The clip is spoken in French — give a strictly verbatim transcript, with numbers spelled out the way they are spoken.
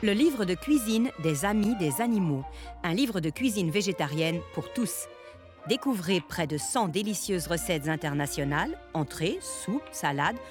Le livre de cuisine des amis des animaux. Un livre de cuisine végétarienne pour tous. Découvrez près de cent délicieuses recettes internationales, entrées, soupes, salades,